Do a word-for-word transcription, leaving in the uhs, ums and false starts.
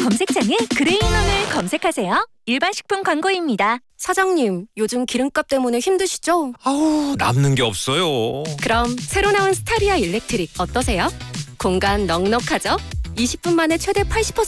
검색창에 그레인원을 검색하세요. 일반 식품 광고입니다. 사장님, 요즘 기름값 때문에 힘드시죠? 아우, 남는 게 없어요. 그럼 새로 나온 스타리아 일렉트릭 어떠세요? 공간 넉넉하죠? 이십 분 만에 최대 팔십 퍼센트